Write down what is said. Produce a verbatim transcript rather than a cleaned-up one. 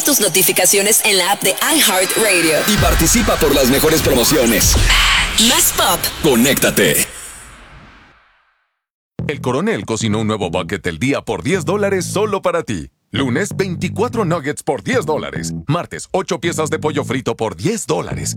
tus notificaciones en la app de iHeartRadio. Y participa por las mejores promociones. Más pop. Conéctate. El Coronel cocinó un nuevo bucket del día por diez dólares solo para ti. Lunes, veinticuatro nuggets por diez dólares. Martes, ocho piezas de pollo frito por diez dólares.